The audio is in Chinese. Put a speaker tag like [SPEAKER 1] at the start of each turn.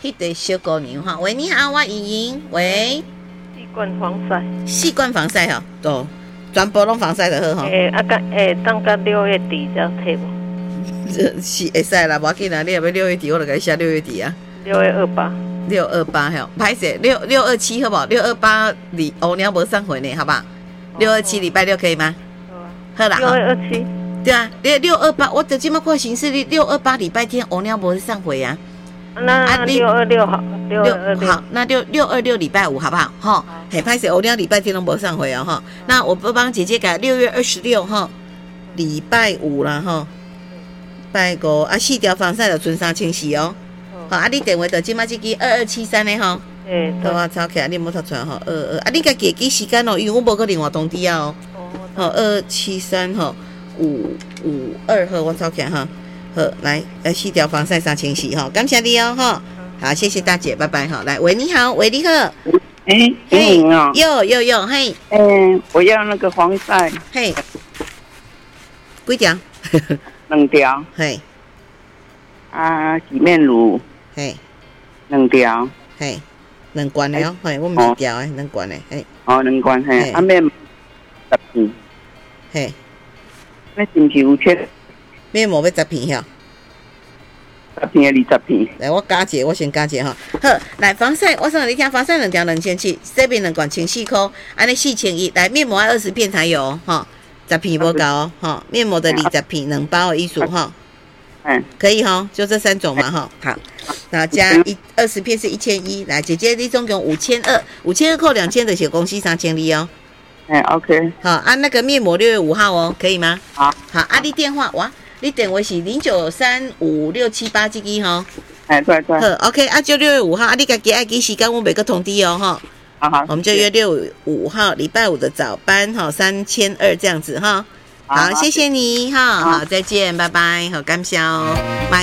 [SPEAKER 1] 一堆小姑娘哈。喂，你好，我莹莹。喂，
[SPEAKER 2] 4罐防晒
[SPEAKER 1] ，4罐防晒哈，都全部拢防晒就好哈。
[SPEAKER 2] 等到6月底才退无？
[SPEAKER 1] 是会使啦，无要紧啦。你若要6月底，我就给你写6月底啊。
[SPEAKER 2] 6月28。
[SPEAKER 1] 628吼，歹势，627好不好？628你乌鸟无上回呢，好不好？627礼拜六可以吗？好啦
[SPEAKER 2] ，6月27。
[SPEAKER 1] 对啊，628，我就这么看形式，628礼拜天乌鸟无上回啊。
[SPEAKER 2] 那626好，626
[SPEAKER 1] 好，那626礼拜五好不好？哈，嘿，歹势，乌鸟礼拜天都无上回哦哈。那我帮姐姐改6月26哈，礼拜五啦哈，拜五啊，4条防晒就存3000哦。好，啊，你电话就即马这支2273的吼，等我抄起来，你莫抄出来吼，22啊，你家记记时间哦，因为我无个另外通知啊哦，好，273吼552号，我抄起来哈，好，来，4条防晒3000吼，感谢你哦哈，好，谢谢大姐，拜拜哈，来，喂，你好，喂，你好，
[SPEAKER 3] 莹哦，
[SPEAKER 1] 有，嘿，
[SPEAKER 3] 我要那个防晒，
[SPEAKER 1] 嘿，几条
[SPEAKER 3] 2条，
[SPEAKER 1] 嘿，
[SPEAKER 3] 啊，洗面乳。
[SPEAKER 1] 嘿
[SPEAKER 3] ，2条，
[SPEAKER 1] 嘿，2罐的哦，嘿，我毋是条的，2罐的，嘿，
[SPEAKER 3] 哦，2罐嘿，啊面10片，
[SPEAKER 1] 嘿，
[SPEAKER 3] 那是毋是有缺？
[SPEAKER 1] 面膜要10片吼
[SPEAKER 3] ，10片20片。
[SPEAKER 1] 来，我加一个，我先加一个吼。好，来防晒，我送你听，防晒2条2700，这边2罐14块，安尼4100。来，面膜要20片才有哦，哈，10片不够哦，哈，面膜的20片2包的意思哈。可以哈，就这3种嘛哈。好，然后加20片是1100。来，姐姐你总共5200扣2000的小公司3200哦。
[SPEAKER 3] OK。
[SPEAKER 1] 好，啊，那个面膜6月5号哦，可以吗？
[SPEAKER 3] 好。
[SPEAKER 1] 好，啊，你电话哇，你电话是09356778这支吼。
[SPEAKER 3] 对。
[SPEAKER 1] 好 ，OK， 啊，就6月5号，啊，你家己爱记时间，我每个通知哦哈。
[SPEAKER 3] 好，
[SPEAKER 1] 我们就约6月5号礼拜五的早班哈，3200这样子哈。好，谢谢你哈，好，再见，拜拜，好，感谢哦。